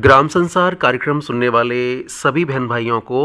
ग्राम संसार कार्यक्रम सुनने वाले सभी बहन भाइयों को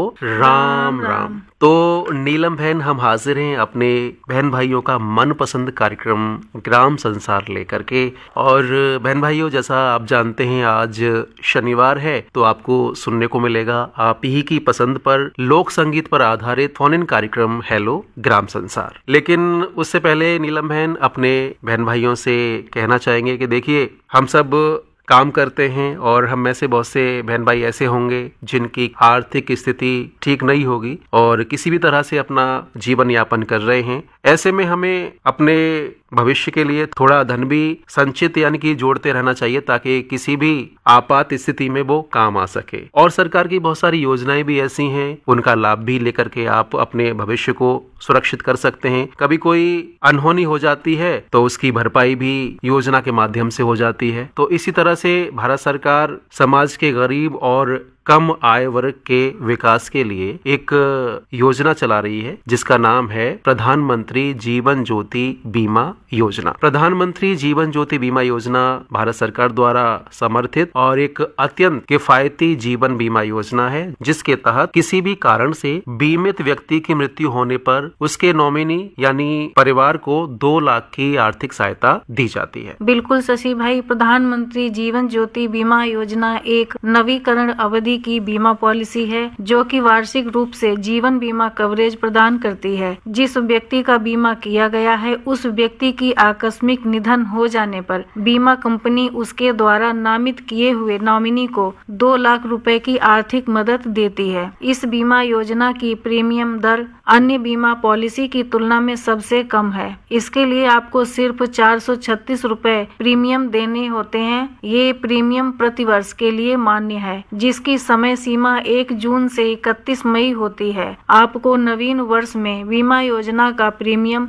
राम राम। तो नीलम बहन, हम हाजिर हैं अपने बहन भाइयों का मनपसंद कार्यक्रम ग्राम संसार लेकर के। और बहन भाइयों, जैसा आप जानते हैं आज शनिवार है, तो आपको सुनने को मिलेगा आप ही की पसंद पर लोक संगीत पर आधारित फोन इन कार्यक्रम हेलो ग्राम संसार। लेकिन उससे पहले नीलम बहन अपने बहन भाइयों से कहना चाहेंगे कि देखिए, हम सब काम करते हैं और हम में से बहुत से बहन भाई ऐसे होंगे जिनकी आर्थिक स्थिति ठीक नहीं होगी और किसी भी तरह से अपना जीवन यापन कर रहे हैं। ऐसे में हमें अपने भविष्य के लिए थोड़ा धन भी संचित यानी कि जोड़ते रहना चाहिए, ताकि किसी भी आपात स्थिति में वो काम आ सके। और सरकार की बहुत सारी योजनाएं भी ऐसी हैं, उनका लाभ भी लेकर के आप अपने भविष्य को सुरक्षित कर सकते हैं। कभी कोई अनहोनी हो जाती है तो उसकी भरपाई भी योजना के माध्यम से हो जाती है। तो इसी तरह से भारत सरकार समाज के गरीब और कम आय वर्ग के विकास के लिए एक योजना चला रही है जिसका नाम है प्रधानमंत्री जीवन ज्योति बीमा योजना। प्रधानमंत्री जीवन ज्योति बीमा योजना भारत सरकार द्वारा समर्थित और एक अत्यंत किफायती जीवन बीमा योजना है, जिसके तहत किसी भी कारण से बीमित व्यक्ति की मृत्यु होने पर उसके नॉमिनी यानी परिवार को 2 लाख की आर्थिक सहायता दी जाती है। बिल्कुल शशि भाई, प्रधानमंत्री जीवन ज्योति बीमा योजना एक नवीकरण अवधि की बीमा पॉलिसी है जो कि वार्षिक रूप से जीवन बीमा कवरेज प्रदान करती है। जिस व्यक्ति का बीमा किया गया है उस व्यक्ति की आकस्मिक निधन हो जाने पर बीमा कंपनी उसके द्वारा नामित किए हुए नॉमिनी को 2 लाख रुपए की आर्थिक मदद देती है। इस बीमा योजना की प्रीमियम दर अन्य बीमा पॉलिसी की तुलना में सबसे कम है। इसके लिए आपको सिर्फ 436 रुपए प्रीमियम देने होते हैं। ये प्रीमियम प्रतिवर्ष के लिए मान्य है, जिसकी समय सीमा 1 जून से 31 मई होती है। आपको नवीन वर्ष में बीमा योजना का प्रीमियम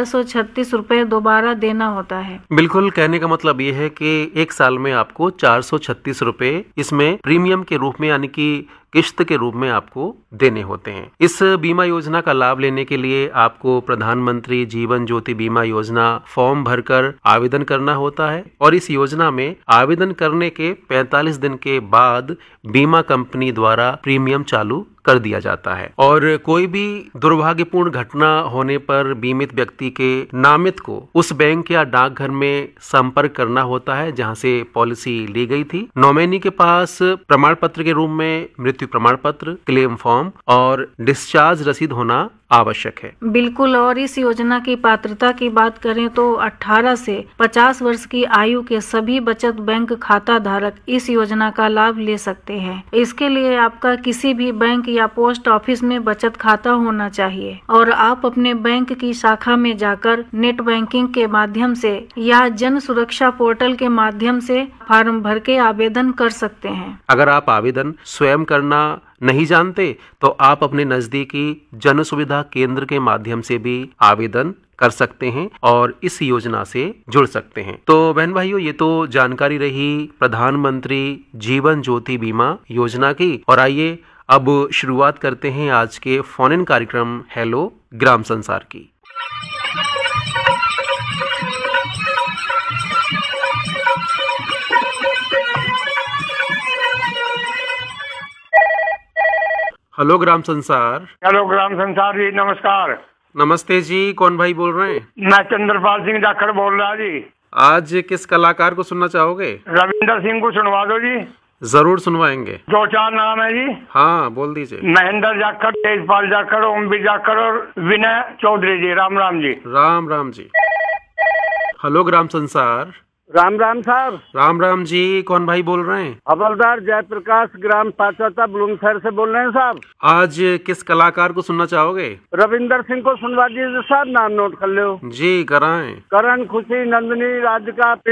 436 रुपए दोबारा देना होता है। बिल्कुल, कहने का मतलब ये है कि 1 साल में आपको 436 रुपए इसमें प्रीमियम के रूप में यानी कि किश्त के रूप में आपको देने होते हैं। इस बीमा योजना का लाभ लेने के लिए आपको प्रधानमंत्री जीवन ज्योति बीमा योजना फॉर्म भरकर आवेदन करना होता है और इस योजना में आवेदन करने के 45 दिन के बाद बीमा कंपनी द्वारा प्रीमियम चालू कर दिया जाता है। और कोई भी दुर्भाग्यपूर्ण घटना होने पर बीमित व्यक्ति के नामित को उस बैंक या डाकघर में संपर्क करना होता है जहां से पॉलिसी ली गई थी। नॉमिनी के पास प्रमाण पत्र के रूप में मृत्यु प्रमाण पत्र, क्लेम फॉर्म और डिस्चार्ज रसीद होना आवश्यक है। बिल्कुल, और इस योजना की पात्रता की बात करें तो 18 से 50 वर्ष की आयु के सभी बचत बैंक खाता धारक इस योजना का लाभ ले सकते हैं। इसके लिए आपका किसी भी बैंक या पोस्ट ऑफिस में बचत खाता होना चाहिए और आप अपने बैंक की शाखा में जाकर नेट बैंकिंग के माध्यम से या जन सुरक्षा पोर्टल के माध्यम से फॉर्म भर के आवेदन कर सकते हैं। अगर आप आवेदन स्वयं करना नहीं जानते तो आप अपने नजदीकी जन सुविधा केंद्र के माध्यम से भी आवेदन कर सकते हैं और इस योजना से जुड़ सकते हैं। तो बहन भाइयों, ये तो जानकारी रही प्रधानमंत्री जीवन ज्योति बीमा योजना की। और आइए अब शुरुआत करते हैं आज के फोन इन कार्यक्रम हेलो ग्राम संसार की। हेलो ग्राम संसार। हेलो ग्राम संसार जी, नमस्कार। नमस्ते जी, कौन भाई बोल रहे हैं? मैं चंद्रपाल सिंह जाखड़ बोल रहा जी। आज किस कलाकार को सुनना चाहोगे? रविंदर सिंह को सुनवा दो जी। जरूर सुनवाएंगे। 2-4 नाम है जी। हाँ, बोल दीजिए। महेंद्र जाखड़, तेजपाल जाखड़, ओमवीर जाखड़ और विनय चौधरी जी। राम राम जी। राम राम जी। हेलो ग्राम संसार। राम राम साहब। राम राम जी, कौन भाई बोल रहे हैं? हवलदार जयप्रकाश, ग्राम पाचौता, बुलंदशहर से बोल रहे हैं साहब। आज किस कलाकार को सुनना चाहोगे? रविंदर सिंह को सुनवा दीजिए साहब, नाम नोट कर लो जी, कराएं। करण, खुशी, नंदनी, राधिका,